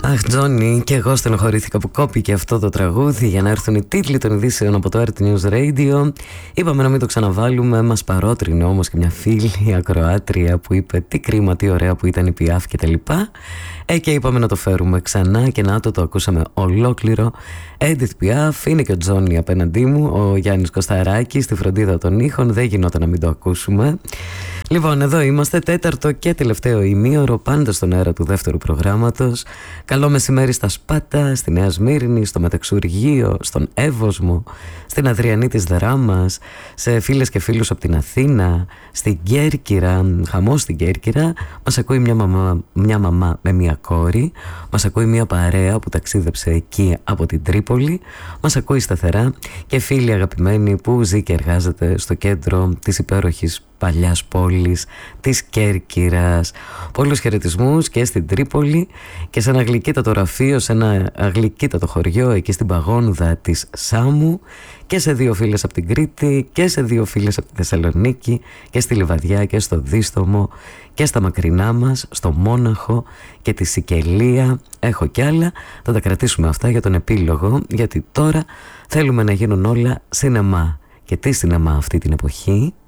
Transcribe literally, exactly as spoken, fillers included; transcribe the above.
Αχ, Τζόνι, και εγώ στενοχωρήθηκα που κόπηκε αυτό το τραγούδι για να έρθουν οι τίτλοι των ειδήσεων από το αρ τι News Radio. Είπαμε να μην το ξαναβάλουμε, μας παρότρινε όμως και μια φίλη ακροάτρια που είπε τι κρίμα, τι ωραία που ήταν η Πιάφ και τα λοιπά. Ε, και είπαμε να το φέρουμε ξανά και να το το ακούσαμε ολόκληρο. Edith Piaf, είναι και ο Τζόνι απέναντί μου, ο Γιάννης Κωσταράκης στη φροντίδα των ήχων, δεν γινόταν να μην το ακούσουμε. Λοιπόν, εδώ είμαστε, τέταρτο και τελευταίο ημίωρο, πάντα στον αέρα του δεύτερου προγράμματος. Καλό μεσημέρι στα Σπάτα, στη Νέα Σμύρνη, στο Μεταξουργείο, στον Εύωσμο, στην Αδριανή της Δράμας, σε φίλες και φίλους από την Αθήνα, στην Κέρκυρα, χαμός στην Κέρκυρα. Μας ακούει μια μαμά, μια μαμά με μια κόρη, μας ακούει μια παρέα που ταξίδεψε εκεί από την Τρίπολη, μας ακούει σταθερά και φίλοι αγαπημένοι που ζει και εργάζεται στο κέντρο της υπέροχης παλιάς πόλης της Κέρκυρας. Πολλούς χαιρετισμούς και στην Τρίπολη και σε ένα γλυκύτατο ραφείο, σε ένα γλυκύτατο χωριό εκεί στην παγόνουδα της Σάμου, και σε δύο φίλες από την Κρήτη και σε δύο φίλες από τη Θεσσαλονίκη και στη Λιβαδιά και στο Δίστομο και στα μακρινά μας, στο Μόναχο και τη Σικελία. Έχω κι άλλα, θα τα κρατήσουμε αυτά για τον επίλογο, γιατί τώρα θέλουμε να γίνουν όλα σινεμά. Και τι σινεμά αυτή την εποχή?